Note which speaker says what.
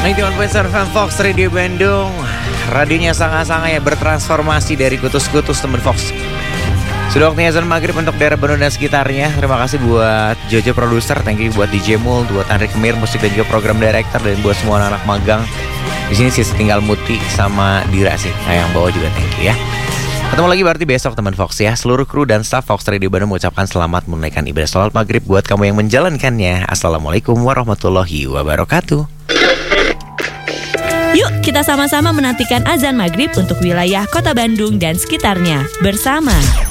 Speaker 1: 91.7 Fox Radio Bandung. Radionya sangat-sangat ya bertransformasi dari kutus-kutus teman Fox. Sudah waktunya azan maghrib untuk daerah Bandung dan sekitarnya. Terima kasih buat Jojo produser, thank you buat DJ Mul, buat Andri Kemir musik dan juga program director, dan buat semua anak magang. Di sini sih tinggal Muti sama Dira sih. Nah, yang bawa juga thank you ya. Ketemu lagi berarti besok teman Fox ya. Seluruh kru dan staff Fox Radio Bandung mengucapkan selamat menunaikan ibadah salat maghrib buat kamu yang menjalankannya. Assalamualaikum warahmatullahi wabarakatuh.
Speaker 2: Yuk kita sama-sama menantikan azan maghrib untuk wilayah Kota Bandung dan sekitarnya bersama